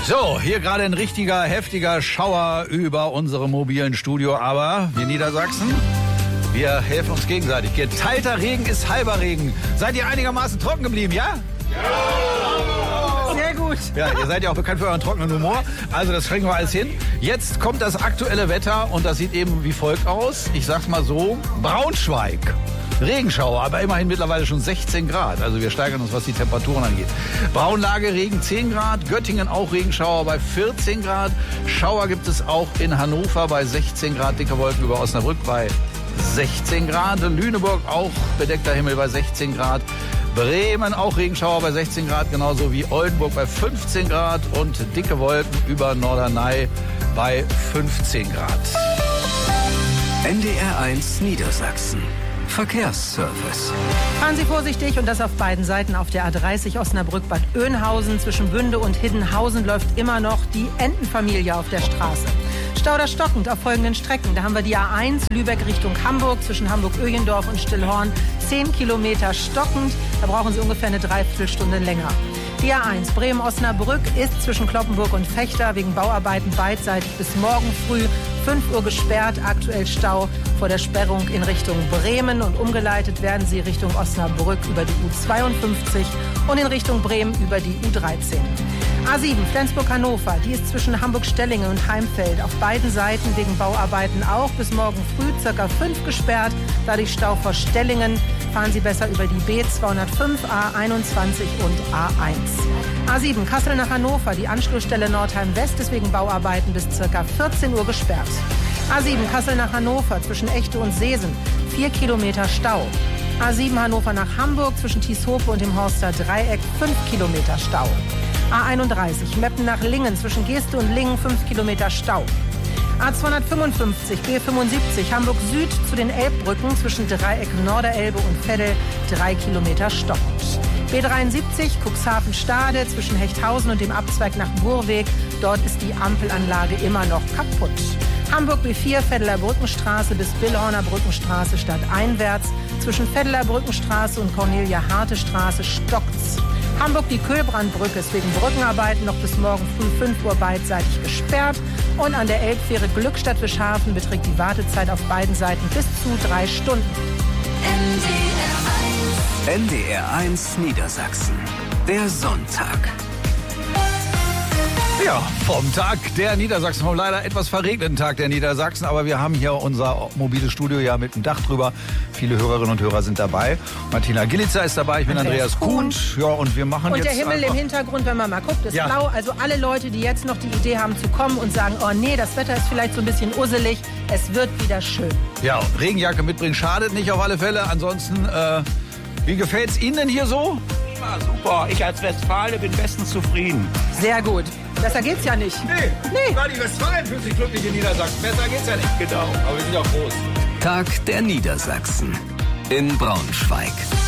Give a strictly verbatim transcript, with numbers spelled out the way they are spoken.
So, hier gerade ein richtiger, heftiger Schauer über unserem mobilen Studio. Aber wir Niedersachsen, wir helfen uns gegenseitig. Geteilter Regen ist halber Regen. Seid ihr einigermaßen trocken geblieben, ja? Ja! Sehr gut. Ja, ihr seid ja auch bekannt für euren trockenen Humor. Also das kriegen wir alles hin. Jetzt kommt das aktuelle Wetter und das sieht eben wie folgt aus. Ich sag's mal so, Braunschweig. Regenschauer, aber immerhin mittlerweile schon sechzehn Grad. Also wir steigern uns, was die Temperaturen angeht. Braunlage Regen zehn Grad, Göttingen auch Regenschauer bei vierzehn Grad. Schauer gibt es auch in Hannover bei sechzehn Grad, dicke Wolken über Osnabrück bei sechzehn Grad. Lüneburg auch bedeckter Himmel bei sechzehn Grad. Bremen auch Regenschauer bei sechzehn Grad, genauso wie Oldenburg bei fünfzehn Grad und dicke Wolken über Norderney bei fünfzehn Grad. N D R eins Niedersachsen. Verkehrsservice. Fahren Sie vorsichtig und das auf beiden Seiten auf der A dreißig Osnabrück-Bad Oeynhausen. Zwischen Bünde und Hiddenhausen läuft immer noch die Entenfamilie auf der Straße. Stauder stockend auf folgenden Strecken. Da haben wir die A eins Lübeck Richtung Hamburg zwischen Hamburg-Öhlendorf und Stillhorn. zehn Kilometer stockend. Da brauchen Sie ungefähr eine Dreiviertelstunde länger. Die A eins Bremen-Osnabrück ist zwischen Kloppenburg und Vechta wegen Bauarbeiten beidseitig bis morgen früh fünf Uhr gesperrt. Aktuell Stau vor der Sperrung in Richtung Bremen und umgeleitet werden Sie Richtung Osnabrück über die U zweiundfünfzig und in Richtung Bremen über die U dreizehn. A sieben Flensburg-Hannover, die ist zwischen Hamburg-Stellingen und Heimfeld auf beiden Seiten wegen Bauarbeiten auch bis morgen früh circa fünf gesperrt. Dadurch Stau vor Stellingen. Fahren Sie besser über die B zweihundertfünf, A einundzwanzig und A eins. A sieben Kassel nach Hannover, die Anschlussstelle Nordheim-West ist wegen Bauarbeiten bis circa vierzehn Uhr gesperrt. A sieben Kassel nach Hannover zwischen Echte und Seesen, vier Kilometer Stau. A sieben Hannover nach Hamburg zwischen Tieshofe und dem Horster Dreieck, fünf Kilometer Stau. A einunddreißig Meppen nach Lingen zwischen Geeste und Lingen, fünf Kilometer Stau. A zweihundertfünfundfünfzig B fünfundsiebzig Hamburg Süd zu den Elbbrücken zwischen Dreieck Norderelbe und Veddel, drei Kilometer stockend. B dreiundsiebzig Cuxhaven-Stade zwischen Hechthausen und dem Abzweig nach Burweg. Dort ist die Ampelanlage immer noch kaputt. Hamburg B vier Veddeler Brückenstraße bis Billhorner Brückenstraße stadteinwärts. Zwischen Veddeler Brückenstraße und Cornelia-Harte-Straße stockt's. Hamburg die Köhlbrandbrücke ist wegen Brückenarbeiten noch bis morgen früh fünf Uhr beidseitig gesperrt. Und an der Elbfähre Glückstadt-Wischhafen beträgt die Wartezeit auf beiden Seiten bis zu drei Stunden. N D R eins Niedersachsen. Der Sonntag. Ja, vom Tag der Niedersachsen, vom leider etwas verregneten Tag der Niedersachsen. Aber wir haben hier unser mobiles Studio ja mit dem Dach drüber. Viele Hörerinnen und Hörer sind dabei. Martina Gillitzer ist dabei, ich bin Andreas, Andreas Kuhn. Ja, und wir machen und jetzt der Himmel im Hintergrund, wenn man mal guckt, ist ja blau. Also alle Leute, die jetzt noch die Idee haben zu kommen und sagen, oh nee, das Wetter ist vielleicht so ein bisschen usselig. Es wird wieder schön. Ja, Regenjacke mitbringen schadet nicht auf alle Fälle. Ansonsten, äh, wie gefällt's Ihnen denn hier so? Ja, super. Ich als Westfale bin bestens zufrieden. Sehr gut. Besser geht's ja nicht. Nee, nee. Gar die Westfalen fühlt sich glücklich in Niedersachsen. Besser geht's ja nicht. Genau. Aber wir sind ja groß. Tag der Niedersachsen in Braunschweig.